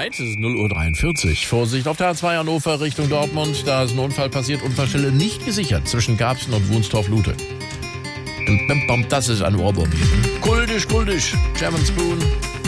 Zeit, es ist 0:43 Uhr. Vorsicht auf der A2 Hannover Richtung Dortmund. Da ist ein Unfall passiert, Unfallstelle nicht gesichert zwischen Garbsen und Wunstorf-Lute. Das ist ein Ohrwurm hier. Kultisch, German Spoon.